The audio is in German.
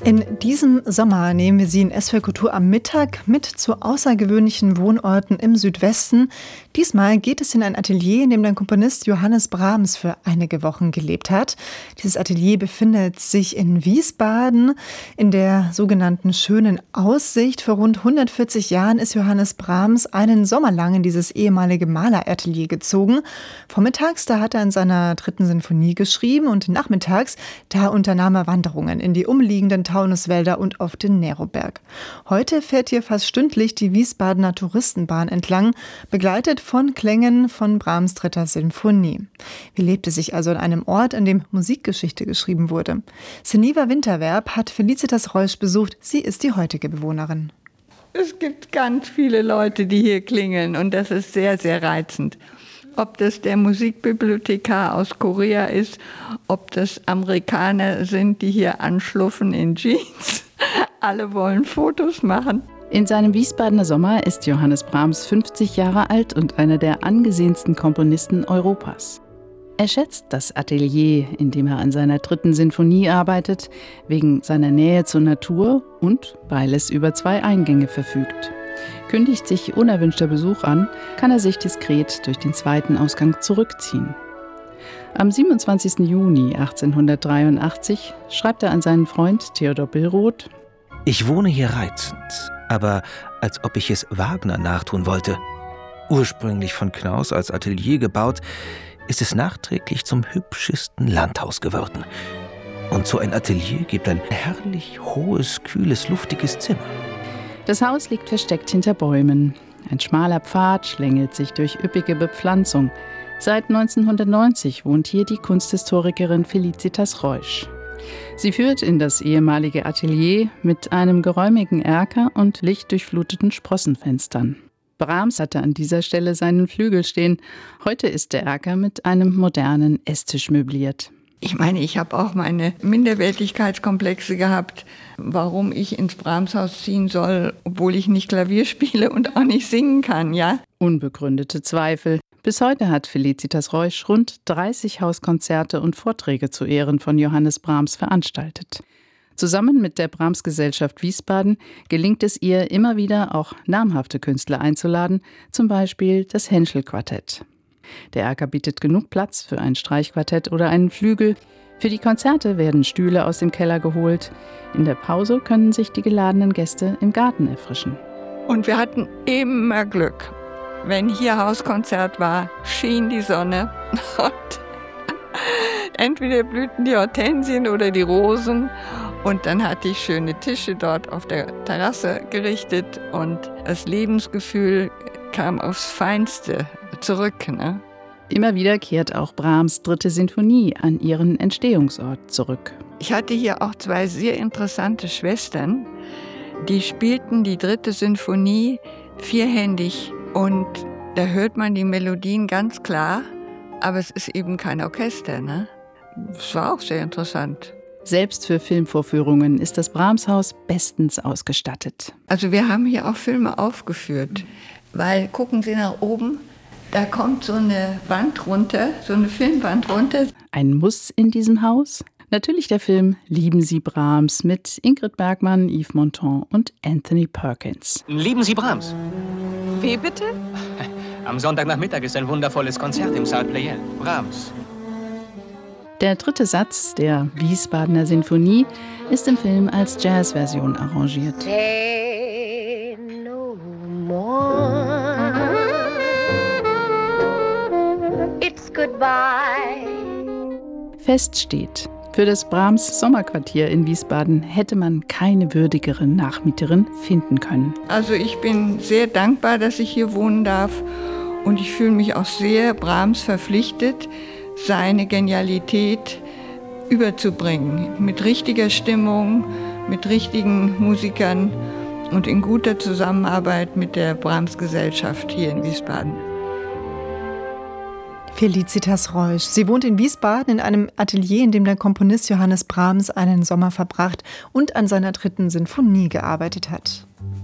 In diesem Sommer nehmen wir Sie in SWR Kultur am Mittag mit zu außergewöhnlichen Wohnorten im Südwesten. Diesmal geht es in ein Atelier, in dem der Komponist Johannes Brahms für einige Wochen gelebt hat. Dieses Atelier befindet sich in Wiesbaden in der sogenannten Schönen Aussicht. Vor rund 140 Jahren ist Johannes Brahms einen Sommer lang in dieses ehemalige Maleratelier gezogen. Vormittags, da hat er in seiner 3. Sinfonie geschrieben und nachmittags, da unternahm er Wanderungen in die umliegenden Taunuswälder und auf den Neroberg. Heute fährt hier fast stündlich die Wiesbadener Touristenbahn entlang, begleitet von Klängen von Brahms 3. Sinfonie. Wie lebt es sich also an einem Ort, an dem Musikgeschichte geschrieben wurde? Seniva Winterwerb hat Felicitas Reusch besucht. Sie ist die heutige Bewohnerin. Es gibt ganz viele Leute, die hier klingeln und das ist sehr, sehr reizend. Ob das der Musikbibliothekar aus Korea ist, ob das Amerikaner sind, die hier anschluffen in Jeans. Alle wollen Fotos machen. In seinem Wiesbadener Sommer ist Johannes Brahms 50 Jahre alt und einer der angesehensten Komponisten Europas. Er schätzt das Atelier, in dem er an seiner 3. Sinfonie arbeitet, wegen seiner Nähe zur Natur und weil es über 2 Eingänge verfügt. Kündigt sich unerwünschter Besuch an, kann er sich diskret durch den 2. Ausgang zurückziehen. Am 27. Juni 1883 schreibt er an seinen Freund Theodor Billroth: Ich wohne hier reizend, aber als ob ich es Wagner nachtun wollte. Ursprünglich von Knaus als Atelier gebaut, ist es nachträglich zum hübschesten Landhaus geworden. Und so ein Atelier gibt ein herrlich hohes, kühles, luftiges Zimmer. Das Haus liegt versteckt hinter Bäumen. Ein schmaler Pfad schlängelt sich durch üppige Bepflanzung. Seit 1990 wohnt hier die Kunsthistorikerin Felicitas Reusch. Sie führt in das ehemalige Atelier mit einem geräumigen Erker und lichtdurchfluteten Sprossenfenstern. Brahms hatte an dieser Stelle seinen Flügel stehen. Heute ist der Erker mit einem modernen Esstisch möbliert. Ich meine, ich habe auch meine Minderwertigkeitskomplexe gehabt, warum ich ins Brahmshaus ziehen soll, obwohl ich nicht Klavier spiele und auch nicht singen kann, ja? Unbegründete Zweifel. Bis heute hat Felicitas Reusch rund 30 Hauskonzerte und Vorträge zu Ehren von Johannes Brahms veranstaltet. Zusammen mit der Brahms-Gesellschaft Wiesbaden gelingt es ihr immer wieder, auch namhafte Künstler einzuladen, zum Beispiel das Henschel-Quartett. Der Erker bietet genug Platz für ein Streichquartett oder einen Flügel. Für die Konzerte werden Stühle aus dem Keller geholt. In der Pause können sich die geladenen Gäste im Garten erfrischen. Und wir hatten immer Glück. Wenn hier Hauskonzert war, schien die Sonne und entweder blühten die Hortensien oder die Rosen. Und dann hatte ich schöne Tische dort auf der Terrasse gerichtet und das Lebensgefühl kam aufs Feinste zurück, ne? Immer wieder kehrt auch Brahms 3. Sinfonie an ihren Entstehungsort zurück. Ich hatte hier auch 2 sehr interessante Schwestern, die spielten die 3. Sinfonie vierhändig und da hört man die Melodien ganz klar, aber es ist eben kein Orchester, ne? Es war auch sehr interessant. Selbst für Filmvorführungen ist das Brahmshaus bestens ausgestattet. Also wir haben hier auch Filme aufgeführt, weil, gucken Sie nach oben, da kommt so eine Wand runter, so eine Filmwand runter. Ein Muss in diesem Haus? Natürlich der Film Lieben Sie Brahms mit Ingrid Bergman, Yves Montand und Anthony Perkins. Lieben Sie Brahms? Wie bitte? Am Sonntagnachmittag ist ein wundervolles Konzert im Saal Pleyel. Brahms. Der 3. Satz der Wiesbadener Sinfonie ist im Film als Jazzversion arrangiert. No more. It's goodbye. Fest steht, für das Brahms Sommerquartier in Wiesbaden hätte man keine würdigere Nachmieterin finden können. Also ich bin sehr dankbar, dass ich hier wohnen darf und ich fühle mich auch sehr Brahms verpflichtet, seine Genialität überzubringen. Mit richtiger Stimmung, mit richtigen Musikern und in guter Zusammenarbeit mit der Brahms-Gesellschaft hier in Wiesbaden. Felicitas Reusch. Sie wohnt in Wiesbaden in einem Atelier, in dem der Komponist Johannes Brahms einen Sommer verbracht und an seiner 3. Sinfonie gearbeitet hat.